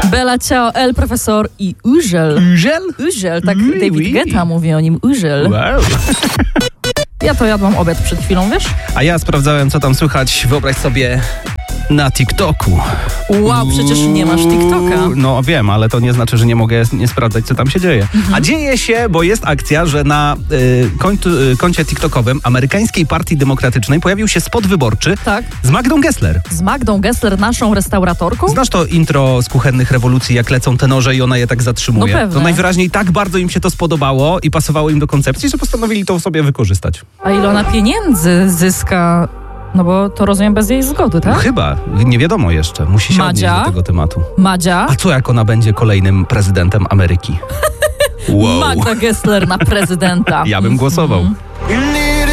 Bella Ciao, El Profesor i Użel. Użel, tak Oui, David oui. Guetta mówi o nim, Użel. Wow. Ja to jadłam obiad przed chwilą, wiesz? A ja sprawdzałem, co tam słychać, wyobraź sobie, na TikToku. Wow, przecież nie masz TikToka. No wiem, ale to nie znaczy, że nie mogę nie sprawdzać, co tam się dzieje. A dzieje się, bo jest akcja, że na koncie TikTokowym Amerykańskiej Partii Demokratycznej pojawił się spot wyborczy Tak. z Magdą Gessler. Z Magdą Gessler, naszą restauratorką? Znasz to intro z Kuchennych Rewolucji, jak lecą te noże i ona je tak zatrzymuje? No pewnie. To najwyraźniej tak bardzo im się to spodobało i pasowało im do koncepcji, że postanowili to sobie wykorzystać. A ile ona pieniędzy zyska? No bo to rozumiem bez jej zgody, No tak? chyba, nie wiadomo jeszcze. Musi się odnieść Madzia? do tego tematu. Madzia? A co jak ona będzie kolejnym prezydentem Ameryki? Wow. Magda Gessler na prezydenta. Ja bym głosował. You need